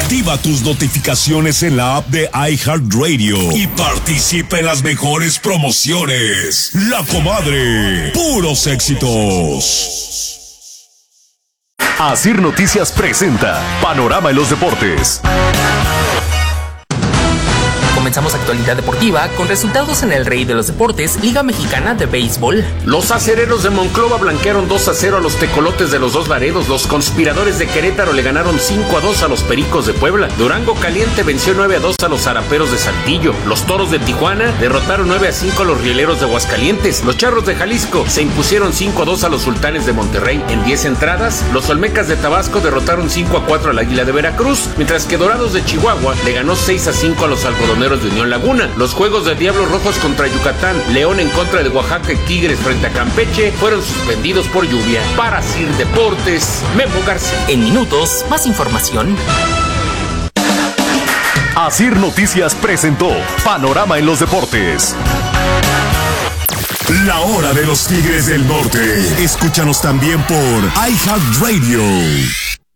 Activa tus notificaciones en la app de iHeartRadio y participa en las mejores promociones. La Comadre, puros éxitos. Asir Noticias presenta Panorama en los Deportes. Comenzamos actualidad deportiva con resultados en el Rey de los Deportes, Liga Mexicana de Béisbol. Los acereros de Monclova blanquearon 2-0 a los tecolotes de los Dos Laredos. Los conspiradores de Querétaro le ganaron 5-2 a los Pericos de Puebla. Durango Caliente venció 9-2 a los Zaraperos de Saltillo. Los Toros de Tijuana derrotaron 9-5 a los Rieleros de Aguascalientes. Los Charros de Jalisco se impusieron 5-2 a los Sultanes de Monterrey. En 10 entradas, los Olmecas de Tabasco derrotaron 5-4 al Águila de Veracruz, mientras que Dorados de Chihuahua le ganó 6-5 a los Algodoneros de Unión Laguna. Los juegos de Diablos Rojos contra Yucatán, León en contra de Oaxaca y Tigres frente a Campeche fueron suspendidos por lluvia. Para Sir Deportes, Memo García. En minutos, más información. Asir Noticias presentó Panorama en los Deportes. La hora de los Tigres del Norte. Escúchanos también por iHeartRadio.